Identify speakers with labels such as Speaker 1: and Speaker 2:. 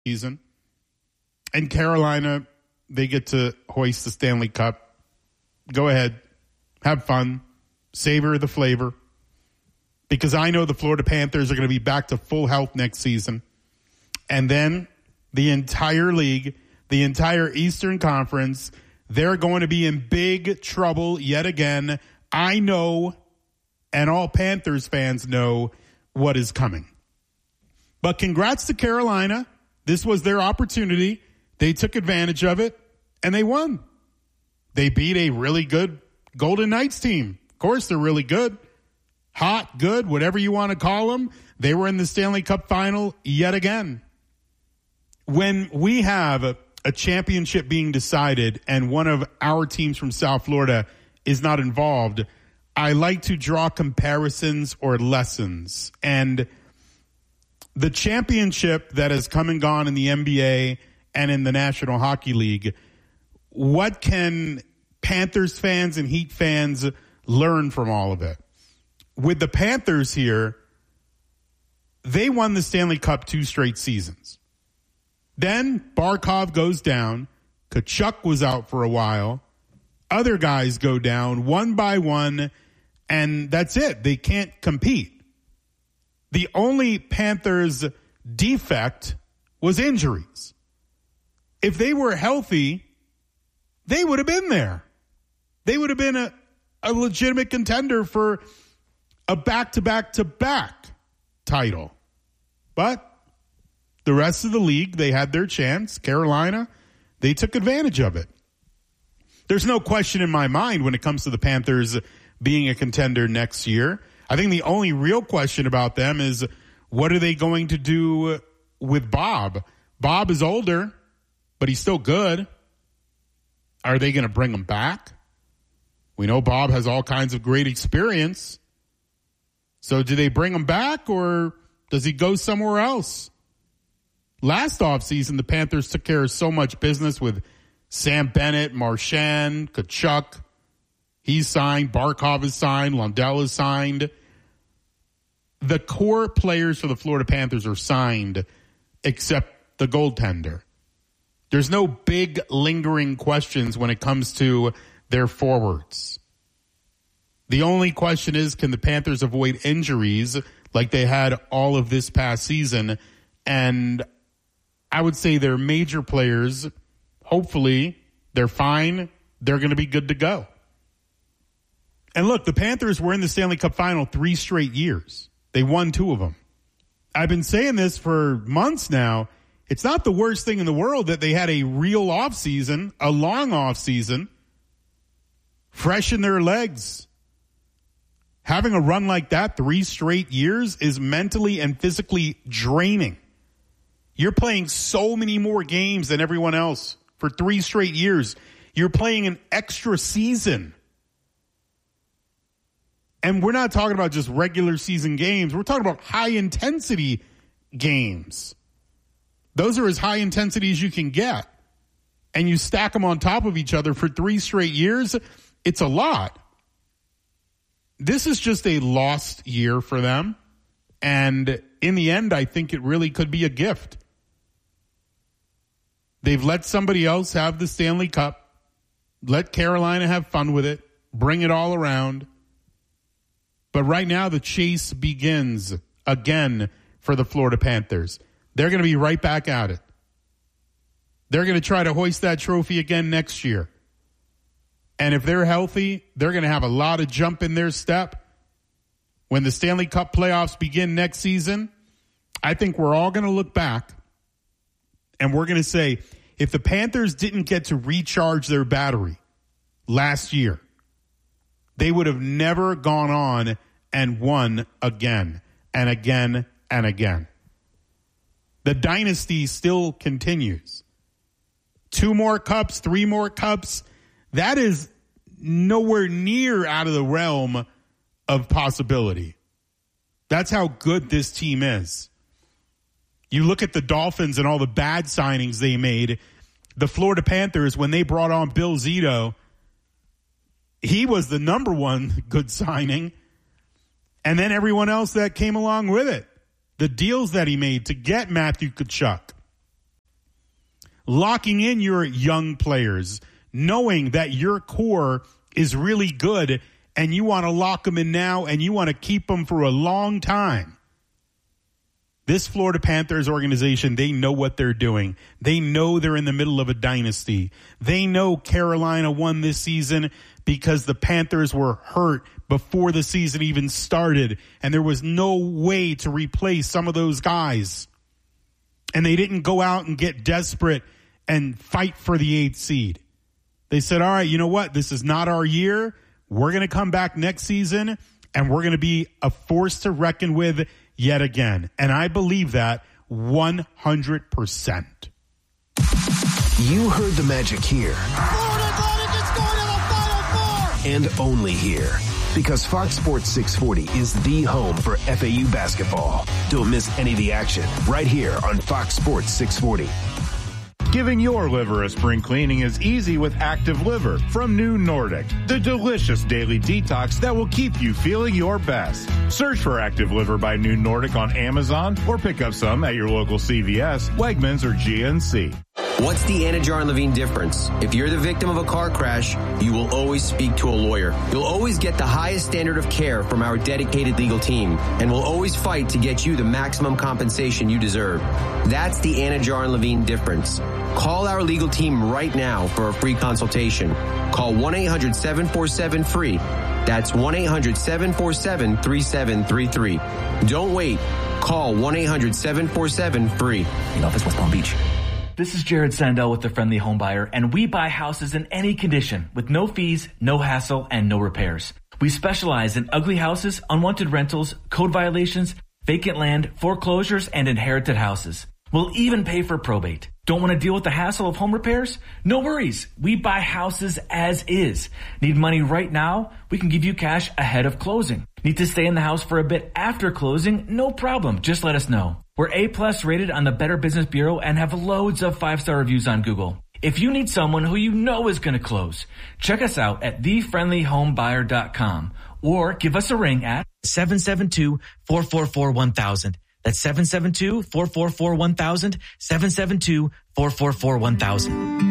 Speaker 1: season. And Carolina, they get to hoist the Stanley Cup. Go ahead. Have fun. Savor the flavor. Because I know the Florida Panthers are going to be back to full health next season. And then the entire league, the entire Eastern Conference, they're going to be in big trouble yet again. I know, and all Panthers fans know, what is coming. But congrats to Carolina. This was their opportunity. They took advantage of it, and they won. They beat a really good Golden Knights team. Of course, they're really good. Hot, good, whatever you want to call them. They were in the Stanley Cup final yet again. When we have a championship being decided and one of our teams from South Florida is not involved, I like to draw comparisons or lessons. And the championship that has come and gone in the NBA and in the National Hockey League, what can Panthers fans and Heat fans learn from all of it? With the Panthers here, they won the Stanley Cup 2 straight seasons. Then Barkov goes down. Tkachuk was out for a while. Other guys go down one by one, and that's it. They can't compete. The only Panthers defect was injuries. If they were healthy, they would have been there. They would have been a legitimate contender for a back-to-back-to-back title. But the rest of the league, they had their chance. Carolina, they took advantage of it. There's no question in my mind when it comes to the Panthers being a contender next year. I think the only real question about them is, what are they going to do with Bob? Bob is older, but he's still good. Are they going to bring him back? We know Bob has all kinds of great experience. So do they bring him back, or does he go somewhere else? Last offseason, the Panthers took care of so much business with Sam Bennett, Marchand, Tkachuk. He's signed. Barkov is signed. Lundell is signed. The core players for the Florida Panthers are signed, except the goaltender. There's no big lingering questions when it comes to their forwards. The only question is, can the Panthers avoid injuries like they had all of this past season? And I would say their major players, hopefully, they're fine. They're going to be good to go. And look, the Panthers were in the Stanley Cup final 3 straight years. They won 2 of them. I've been saying this for months now. It's not the worst thing in the world that they had a real offseason, a long offseason, fresh in their legs. Having a run like that 3 straight years is mentally and physically draining. You're playing so many more games than everyone else for 3 straight years. You're playing an extra season. And we're not talking about just regular season games. We're talking about high-intensity games. Those are as high intensity as you can get. And you stack them on top of each other for 3 straight years, it's a lot. This is just a lost year for them. And in the end, I think it really could be a gift. They've let somebody else have the Stanley Cup. Let Carolina have fun with it. Bring it all around. But right now, the chase begins again for the Florida Panthers. They're going to be right back at it. They're going to try to hoist that trophy again next year. And if they're healthy, they're going to have a lot of jump in their step. When the Stanley Cup playoffs begin next season, I think we're all going to look back and we're going to say, if the Panthers didn't get to recharge their battery last year, they would have never gone on and won again and again and again. The dynasty still continues. 2 more cups, 3 more cups. That is nowhere near out of the realm of possibility. That's how good this team is. You look at the Dolphins and all the bad signings they made. The Florida Panthers, when they brought on Bill Zito, he was the number one good signing. And then everyone else that came along with it. The deals that he made to get Matthew Tkachuk, locking in your young players, knowing that your core is really good and you want to lock them in now and you want to keep them for a long time. This Florida Panthers organization, they know what they're doing. They know they're in the middle of a dynasty. They know Carolina won this season because the Panthers were hurt before the season even started, and there was no way to replace some of those guys. And they didn't go out and get desperate and fight for the 8th seed. They said, all right, you know what? This is not our year. We're going to come back next season, and we're going to be a force to reckon with yet again. And I believe that 100%.
Speaker 2: You heard the magic here.
Speaker 3: Florida Atlantic is going to the Final Four!
Speaker 2: And only here. Because Fox Sports 640 is the home for FAU basketball. Don't miss any of the action right here on Fox Sports 640.
Speaker 4: Giving your liver a spring cleaning is easy with Active Liver from New Nordic, the delicious daily detox that will keep you feeling your best. Search for Active Liver by New Nordic on Amazon or pick up some at your local CVS, Wegmans, or GNC.
Speaker 5: What's the Anna Jar and Levine difference? If you're the victim of a car crash, you will always speak to a lawyer. You'll always get the highest standard of care from our dedicated legal team, and we'll always fight to get you the maximum compensation you deserve. That's the Anna Jar and Levine difference. Call our legal team right now for a free consultation. Call 1-800-747-FREE. That's 1-800-747-3733. Don't wait. Call 1-800-747-FREE.
Speaker 6: In office, West Palm Beach. This is Jared Sandell with The Friendly Home Buyer, and we buy houses in any condition with no fees, no hassle, and no repairs. We specialize in ugly houses, unwanted rentals, code violations, vacant land, foreclosures, and inherited houses. We'll even pay for probate. Don't want to deal with the hassle of home repairs? No worries. We buy houses as is. Need money right now? We can give you cash ahead of closing. Need to stay in the house for a bit after closing? No problem. Just let us know. We're A+ rated on the Better Business Bureau and have loads of 5-star reviews on Google. If you need someone who you know is going to close, check us out at thefriendlyhomebuyer.com or give us a ring at 772-444-1000. That's 772-444-1000, 772-444-1000.